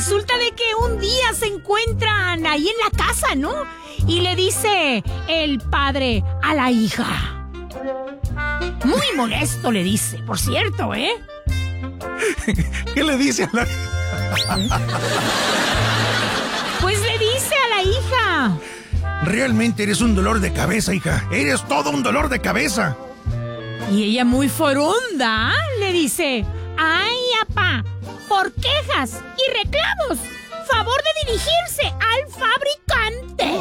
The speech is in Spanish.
resulta de que un día se encuentran ahí en la casa, ¿no? Y le dice el padre a la hija. Muy molesto le dice, por cierto, ¿eh? ¿Qué le dice a la...? Pues le dice a la hija. Realmente eres un dolor de cabeza, hija. Eres todo un dolor de cabeza. Y ella muy foronda le dice: ay, apá, por quejas y reclamos, favor de dirigirse al fabricante